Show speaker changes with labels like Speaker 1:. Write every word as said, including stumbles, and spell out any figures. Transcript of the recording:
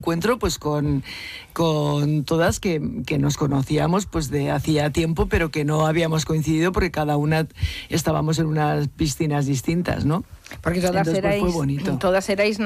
Speaker 1: encuentro pues con, con todas que, que nos conocíamos pues de hacía tiempo, pero que no habíamos coincidido porque cada una estábamos en unas piscinas distintas, ¿no?
Speaker 2: Porque todas
Speaker 1: Entonces,
Speaker 2: erais,
Speaker 1: pues fue bonito.
Speaker 2: todas erais